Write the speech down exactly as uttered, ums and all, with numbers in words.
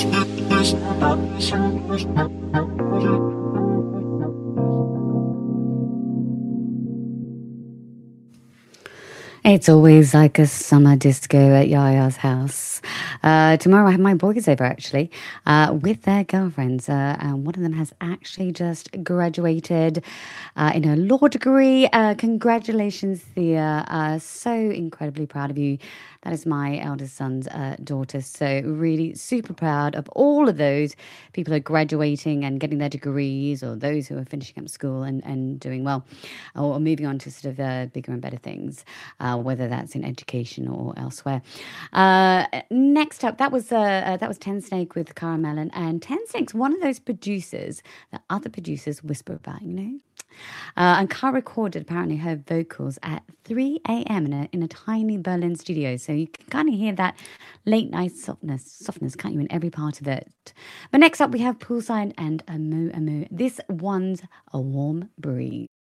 It's always like a summer disco at Yaya's house. Uh, tomorrow I have my boys over actually uh, with their girlfriends. Uh, and one of them has actually just graduated uh, in her law degree. Uh, congratulations, Thea. Uh, so incredibly proud of you. That is my eldest son's uh, daughter. So really super proud of all of those people who are graduating and getting their degrees, or those who are finishing up school and, and doing well, or moving on to sort of uh, bigger and better things. Uh, whether that's in education or elsewhere. Uh, next up, that was uh, uh, that was Ten Snake with Cara Melon, and Ten Snake's one of those producers that other producers whisper about, you know. Uh, and Cara recorded apparently her vocals at three a m in a in a tiny Berlin studio, so you can kind of hear that late night softness, softness, can't you, in every part of it. But next up, we have Poolside and Amu Amu. This one's a warm breeze.